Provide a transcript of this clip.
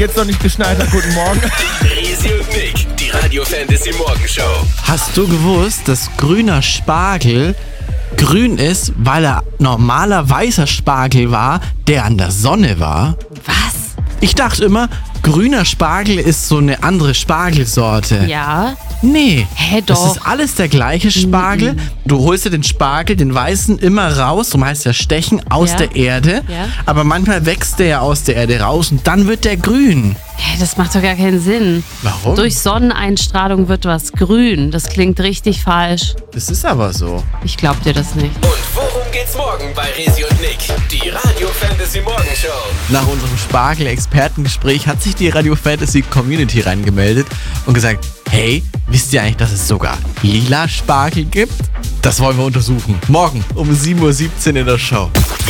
Jetzt noch nicht geschneit hat, guten Morgen. Resi und Nick, die Radio Fantasy Morgenshow. Hast du gewusst, dass grüner Spargel grün ist, weil er normaler weißer Spargel war, der an der Sonne war? Was? Ich dachte immer, grüner Spargel ist so eine andere Spargelsorte. Ja. Nee. Hä, Das doch. ist alles der gleiche Spargel. Du holst dir den Spargel, den weißen, immer raus, so heißt ja stechen, aus Ja. der Erde. Ja. Aber manchmal wächst der ja aus der Erde raus und dann wird der grün. Hä, das macht doch gar keinen Sinn. Warum? Durch Sonneneinstrahlung wird was grün. Das klingt richtig falsch. Das ist aber so. Ich glaub dir das nicht. Und worum geht's morgen bei Resi und Nick? Die Radio Fantasy Morgenshow. Nach unserem Spargel-Expertengespräch hat sich die Radio Fantasy Community reingemeldet und gesagt, hey, wisst ihr eigentlich, dass es sogar lila Spargel gibt? Das wollen wir untersuchen. Morgen um 7:17 Uhr in der Show.